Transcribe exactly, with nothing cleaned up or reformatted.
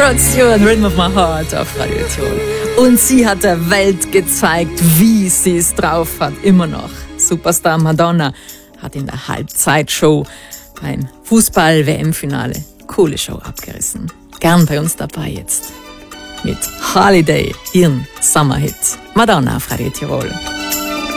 Rod Stewart, Rhythm of My Heart auf Radio Tirol. Und sie hat der Welt gezeigt, wie sie es drauf hat, immer noch. Superstar Madonna hat in der Halbzeitshow beim Fußball-W M-Finale coole Show abgerissen. Gern bei uns dabei jetzt mit Holiday, ihren Summerhit. Madonna auf Radio Tirol.